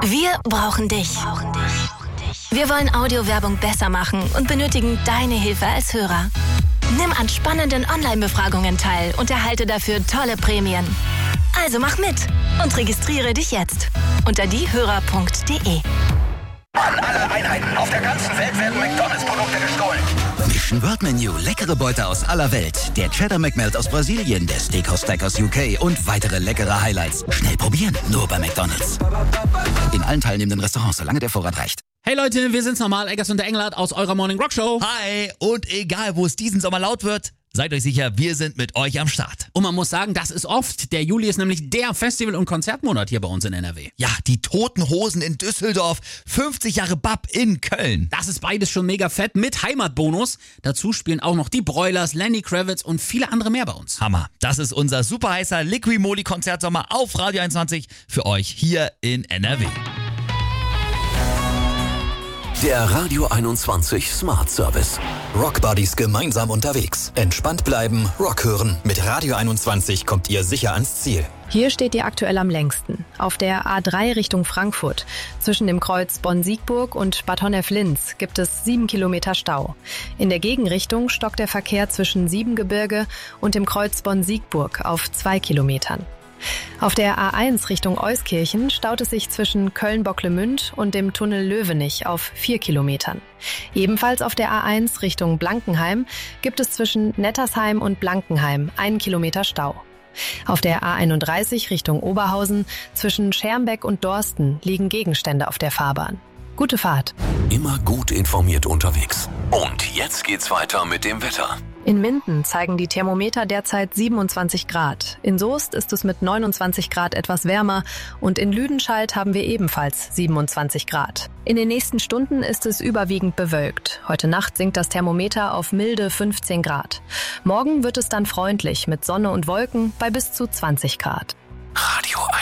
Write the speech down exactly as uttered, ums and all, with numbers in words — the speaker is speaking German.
Wir brauchen dich. Wir wollen Audiowerbung besser machen und benötigen deine Hilfe als Hörer. Nimm an spannenden Online-Befragungen teil und erhalte dafür tolle Prämien. Also mach mit und registriere dich jetzt unter diehörer punkt de. An alle Einheiten auf der ganzen Welt werden McDonalds-Produkte gestohlen. Mission World Menu, leckere Beute aus aller Welt. Der Cheddar McMelt aus Brasilien, der Steakhouse Stack aus U K und weitere leckere Highlights. Schnell probieren, nur bei McDonalds. In allen teilnehmenden Restaurants, solange der Vorrat reicht. Hey Leute, wir sind's nochmal, Eggers und der Englert aus eurer Morning Rock Show. Hi, und egal wo es diesen Sommer laut wird, seid euch sicher, wir sind mit euch am Start. Und man muss sagen, das ist oft. Der Juli ist nämlich der Festival- und Konzertmonat hier bei uns in N R W. Ja, die Toten Hosen in Düsseldorf, fünfzig Jahre B A P in Köln. Das ist beides schon mega fett mit Heimatbonus. Dazu spielen auch noch die Broilers, Lenny Kravitz und viele andere mehr bei uns. Hammer. Das ist unser super heißer Liqui-Moly-Konzertsommer auf Radio einundzwanzig für euch hier in N R W. Der Radio einundzwanzig Smart Service. Rockbuddies gemeinsam unterwegs. Entspannt bleiben, Rock hören. Mit Radio einundzwanzig kommt ihr sicher ans Ziel. Hier steht ihr aktuell am längsten. Auf der A drei Richtung Frankfurt. Zwischen dem Kreuz Bonn-Siegburg und Bad Honnef-Linz gibt es sieben Kilometer Stau. In der Gegenrichtung stockt der Verkehr zwischen Siebengebirge und dem Kreuz Bonn-Siegburg auf zwei Kilometern. Auf der A eins Richtung Euskirchen staut es sich zwischen Köln-Bocklemünd und dem Tunnel Löwenich auf vier Kilometern. Ebenfalls auf der A eins Richtung Blankenheim gibt es zwischen Nettersheim und Blankenheim einen Kilometer Stau. Auf der A einunddreißig Richtung Oberhausen zwischen Schermbeck und Dorsten liegen Gegenstände auf der Fahrbahn. Gute Fahrt. Immer gut informiert unterwegs. Und jetzt geht's weiter mit dem Wetter. In Minden zeigen die Thermometer derzeit siebenundzwanzig Grad. In Soest ist es mit neunundzwanzig Grad etwas wärmer und in Lüdenscheid haben wir ebenfalls siebenundzwanzig Grad. In den nächsten Stunden ist es überwiegend bewölkt. Heute Nacht sinkt das Thermometer auf milde fünfzehn Grad. Morgen wird es dann freundlich mit Sonne und Wolken bei bis zu zwanzig Grad. Radio